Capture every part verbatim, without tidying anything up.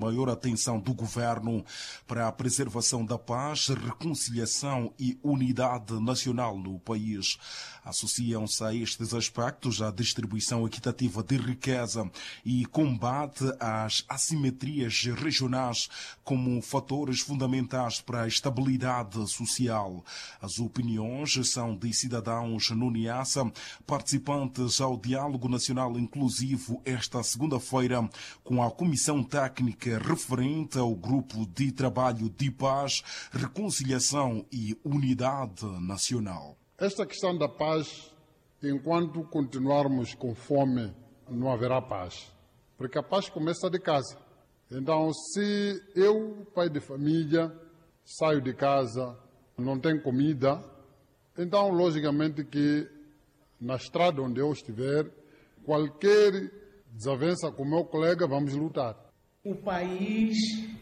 Maior atenção do governo para a preservação da paz, reconciliação e unidade nacional no país. Associam-se a estes aspectos a distribuição equitativa de riqueza e combate às assimetrias regionais como fatores fundamentais para a estabilidade social. As opiniões são de cidadãos no Niassa, participantes ao Diálogo Nacional Inclusivo esta segunda-feira com a Comissão Técnica referente ao Grupo de Trabalho de Paz, Reconciliação e Unidade Nacional. Esta questão da paz, enquanto continuarmos com fome, não haverá paz. Porque a paz começa de casa. Então, se eu, pai de família, saio de casa, não tenho comida, então, logicamente que na estrada onde eu estiver, qualquer desavença com o meu colega, vamos lutar. O país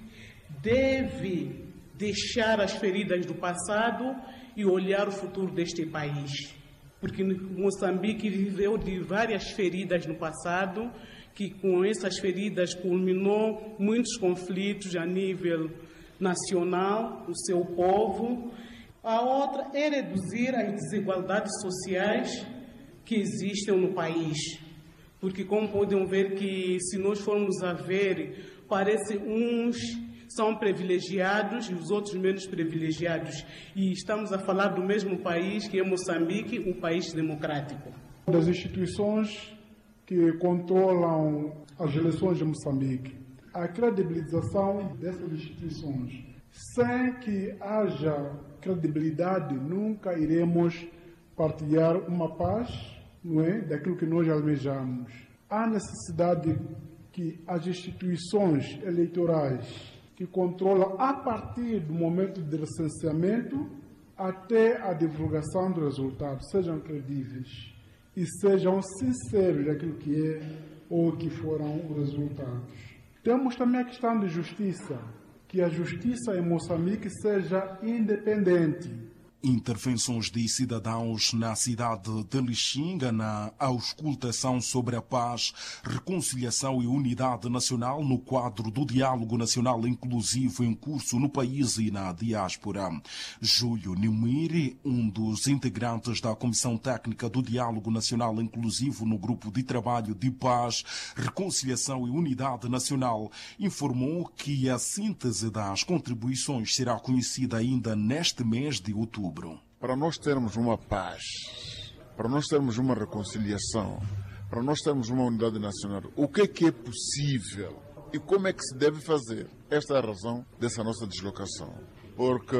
deve deixar as feridas do passado e olhar o futuro deste país. Porque Moçambique viveu de várias feridas no passado, que com essas feridas culminou muitos conflitos a nível nacional, o seu povo. A outra é reduzir as desigualdades sociais que existem no país. Porque, como podem ver, que se nós formos a ver, parece uns são privilegiados e os outros menos privilegiados. E estamos a falar do mesmo país, que é Moçambique, um país democrático. Das instituições que controlam as eleições de Moçambique, a credibilização dessas instituições. Sem que haja credibilidade, nunca iremos partilhar uma paz, não é, daquilo que nós almejamos. Há necessidade que as instituições eleitorais que controlam a partir do momento de recenseamento até a divulgação dos resultados sejam credíveis e sejam sinceros daquilo que é ou que foram os resultados. Temos também a questão de justiça, que a justiça em Moçambique seja independente. Intervenções de cidadãos na cidade de Lixinga na auscultação sobre a paz, reconciliação e unidade nacional no quadro do Diálogo Nacional Inclusivo em curso no país e na diáspora. Júlio Nimiri, um dos integrantes da Comissão Técnica do Diálogo Nacional Inclusivo no Grupo de Trabalho de Paz, Reconciliação e Unidade Nacional, informou que a síntese das contribuições será conhecida ainda neste mês de outubro. Para nós termos uma paz, para nós termos uma reconciliação, para nós termos uma unidade nacional, o que é que é possível e como é que se deve fazer? Esta é a razão dessa nossa deslocação. Porque,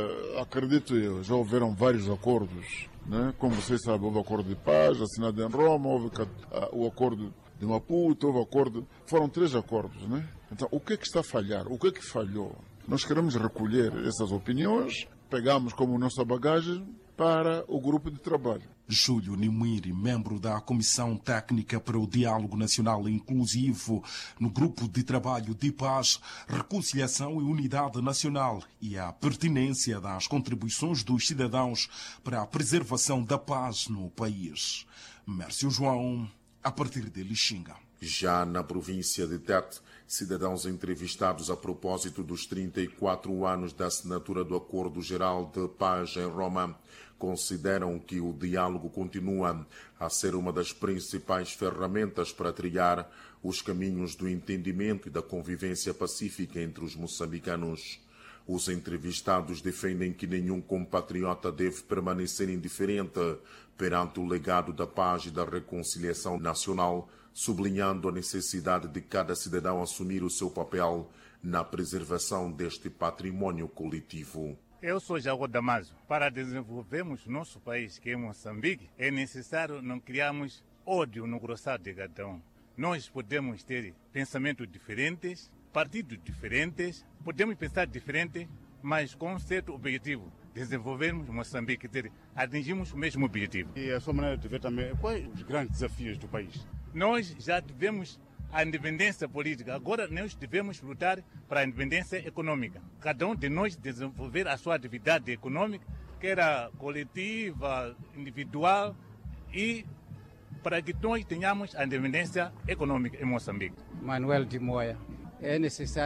acredito eu, já houveram vários acordos, né? Como vocês sabem, houve acordo de paz assinado em Roma, houve o acordo de Maputo, houve acordo... Foram três acordos, né? Então, o que é que está a falhar? O que é que falhou? Nós queremos recolher essas opiniões, pegamos como nossa bagagem para o grupo de trabalho. Júlio Nimiri, membro da Comissão Técnica para o Diálogo Nacional Inclusivo no Grupo de Trabalho de Paz, Reconciliação e Unidade Nacional e a pertinência das contribuições dos cidadãos para a preservação da paz no país. Mércio João, a partir de Lixinga. Já na província de Tete, cidadãos entrevistados a propósito dos trinta e quatro anos da assinatura do Acordo Geral de Paz em Roma consideram que o diálogo continua a ser uma das principais ferramentas para trilhar os caminhos do entendimento e da convivência pacífica entre os moçambicanos. Os entrevistados defendem que nenhum compatriota deve permanecer indiferente perante o legado da paz e da reconciliação nacional, sublinhando a necessidade de cada cidadão assumir o seu papel na preservação deste patrimônio coletivo. Eu sou Jago Damaso. Para desenvolvermos nosso país, que é Moçambique, é necessário não criarmos ódio no grossado de cada um. Nós podemos ter pensamentos diferentes, partidos diferentes, podemos pensar diferente, mas com um certo objetivo. Desenvolvermos Moçambique, ter, atingimos o mesmo objetivo. E a sua maneira de ver também, quais os grandes desafios do país? Nós já tivemos a independência política, agora nós devemos lutar para a independência econômica. Cada um de nós desenvolver a sua atividade econômica, quer coletiva, individual, e para que nós tenhamos a independência econômica em Moçambique. Manuel de Moya, é necessário